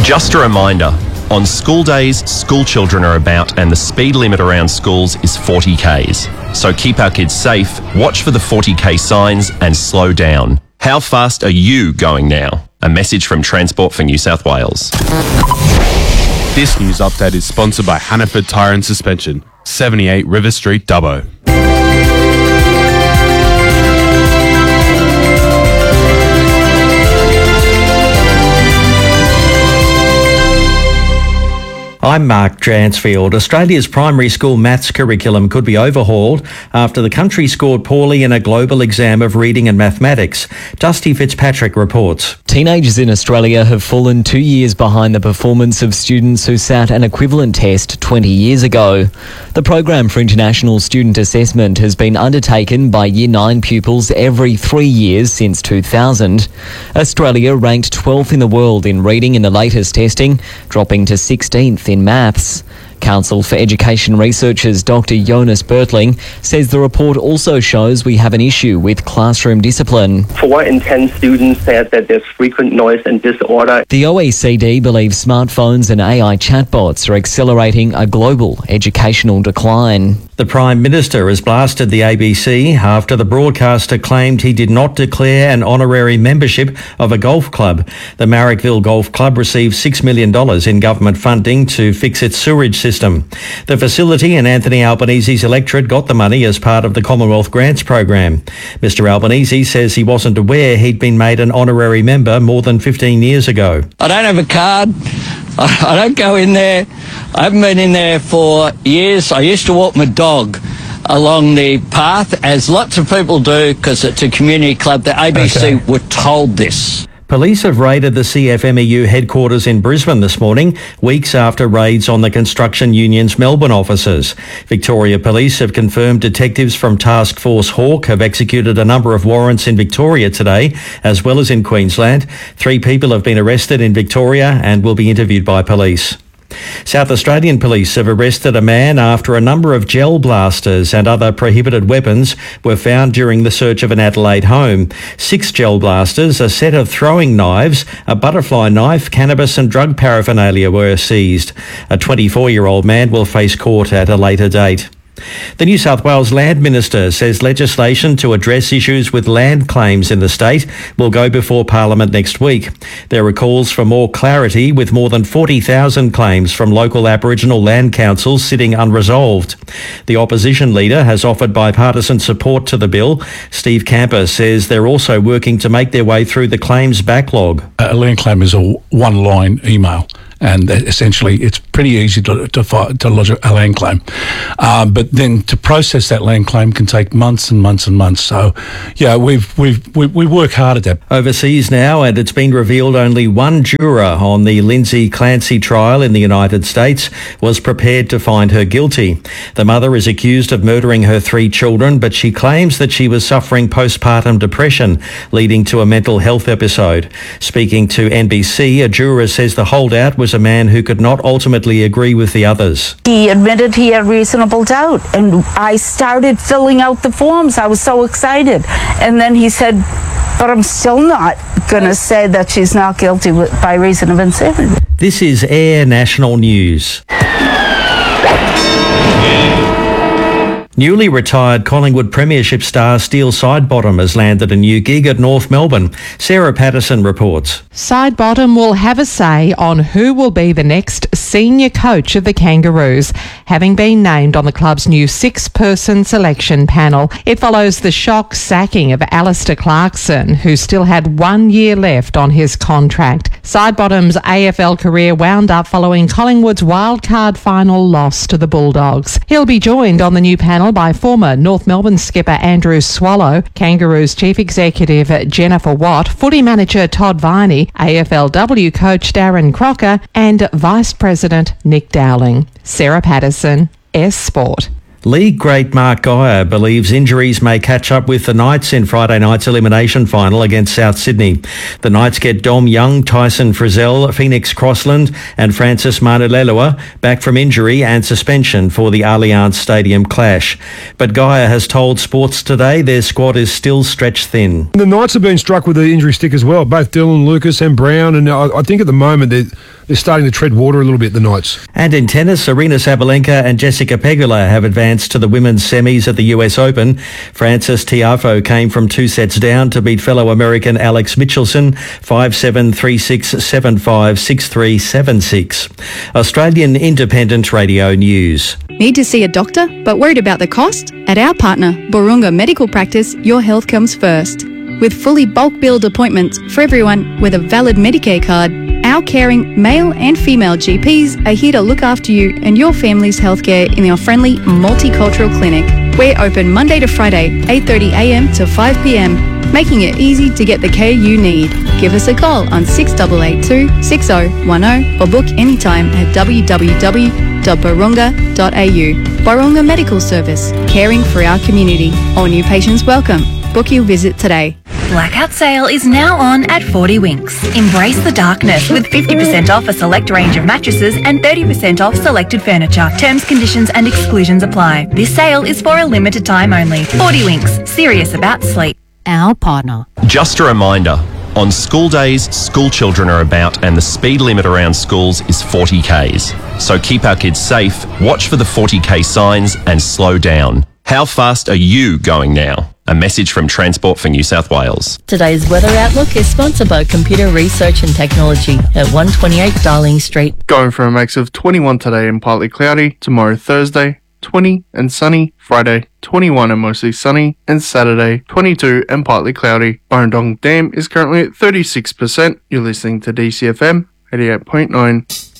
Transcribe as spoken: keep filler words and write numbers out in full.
Just a reminder, on school days, school children are about and the speed limit around schools is forty kays. So keep our kids safe, watch for the forty k signs and slow down. How fast are you going now? A message from Transport for New South Wales. This news update is sponsored by Hannaford Tyre and Suspension, seventy-eight River Street, Dubbo. I'm Mark Dransfield. Australia's primary school maths curriculum could be overhauled after the country scored poorly in a global exam of reading and mathematics. Dusty Fitzpatrick reports. Teenagers in Australia have fallen two years behind the performance of students who sat an equivalent test twenty years ago. The program for international student assessment has been undertaken by Year nine pupils every three years since two thousand. Australia ranked twelfth in the world in reading in the latest testing, dropping to sixteenth in maths. Council for Education Researchers Doctor Jonas Bertling says the report also shows we have an issue with classroom discipline. Four in ten students said that there's frequent noise and disorder. The O E C D believes smartphones and A I chatbots are accelerating a global educational decline. The Prime Minister has blasted the A B C after the broadcaster claimed he did not declare an honorary membership of a golf club. The Marrickville Golf Club received six million dollars in government funding to fix its sewerage system. The facility and Anthony Albanese's electorate got the money as part of the Commonwealth Grants program. Mister Albanese says he wasn't aware he'd been made an honorary member more than fifteen years ago. I don't have a card. I don't go in there. I haven't been in there for years. I used to walk my dog along the path, as lots of people do, because it's a community club. The A B C okay. were told this. Police have raided the C F M E U headquarters in Brisbane this morning, weeks after raids on the construction union's Melbourne offices. Victoria Police have confirmed detectives from Task Force Hawk have executed a number of warrants in Victoria today, as well as in Queensland. Three people have been arrested in Victoria and will be interviewed by police. South Australian police have arrested a man after a number of gel blasters and other prohibited weapons were found during the search of an Adelaide home. Six gel blasters, a set of throwing knives, a butterfly knife, cannabis and drug paraphernalia were seized. A twenty-four-year-old man will face court at a later date. The New South Wales Land Minister says legislation to address issues with land claims in the state will go before Parliament next week. There are calls for more clarity, with more than forty thousand claims from local Aboriginal land councils sitting unresolved. The opposition leader has offered bipartisan support to the bill. Steve Camper says they're also working to make their way through the claims backlog. A land claim is a one-line email. And essentially, it's pretty easy to to, to lodge a land claim. Uh, but then to process that land claim can take months and months and months. So, yeah, we've we've we, we work hard at that. Overseas now, and it's been revealed only one juror on the Lindsay Clancy trial in the United States was prepared to find her guilty. The mother is accused of murdering her three children, but she claims that she was suffering postpartum depression, leading to a mental health episode. Speaking to N B C, a juror says the holdout was a man who could not ultimately agree with the others. He admitted he had reasonable doubt, and I started filling out the forms. I was so excited. And then he said, but I'm still not going to say that she's not guilty by reason of insanity. This is Air National News. Newly retired Collingwood Premiership star Steele Sidebottom has landed a new gig at North Melbourne. Sarah Patterson reports. Sidebottom will have a say on who will be the next senior coach of the Kangaroos, having been named on the club's new six-person selection panel. It follows the shock sacking of Alistair Clarkson, who still had one year left on his contract. Sidebottom's A F L career wound up following Collingwood's wildcard final loss to the Bulldogs. He'll be joined on the new panel by former North Melbourne skipper Andrew Swallow, Kangaroos chief executive Jennifer Watt, footy manager Todd Viney, A F L W coach Darren Crocker, and vice president Nick Dowling. Sarah Patterson, S Sport. League great Mark Geyer believes injuries may catch up with the Knights in Friday night's elimination final against South Sydney. The Knights get Dom Young, Tyson Frizzell, Phoenix Crossland and Francis Manulelua back from injury and suspension for the Allianz Stadium clash. But Geyer has told Sports Today their squad is still stretched thin. The Knights have been struck with the injury stick as well, both Dylan, Lucas and Brown, and I, I think at the moment they're, they're starting to tread water a little bit, the Knights. And in tennis, Serena Sabalenka and Jessica Pegula have advanced to the women's semis at the U S Open. Frances Tiafoe came from two sets down to beat fellow American Alex Michelson five seven, three six, seven five, six three, seven six. Australian Independent Radio News. Need to see a doctor but worried about the cost? At our partner, Borunga Medical Practice, your health comes first. With fully bulk billed appointments for everyone with a valid Medicare card, our caring male and female G Ps are here to look after you and your family's healthcare in our friendly multicultural clinic. We're open Monday to Friday, eight thirty a m to five p m, making it easy to get the care you need. Give us a call on six eight eight two, six zero one zero or book anytime at w w w dot barunga dot a u. Barunga Medical Service, caring for our community. All new patients welcome. Book your visit today. Blackout sale is now on at forty Winks. Embrace the darkness with fifty percent off a select range of mattresses and thirty percent off selected furniture. Terms, conditions and exclusions apply. This sale is for a limited time only. forty Winks, serious about sleep. Our partner. Just a reminder, on school days, school children are about and the speed limit around schools is forty kays. So keep our kids safe, watch for the forty k signs and slow down. How fast are you going now? A message from Transport for New South Wales. Today's weather outlook is sponsored by Computer Research and Technology at one twenty-eight Darling Street. Going from a max of twenty-one today and partly cloudy, tomorrow Thursday, twenty and sunny, Friday, twenty-one and mostly sunny, and Saturday, twenty-two and partly cloudy. Burrendong Dam is currently at thirty-six percent. You're listening to D C F M eighty-eight point nine.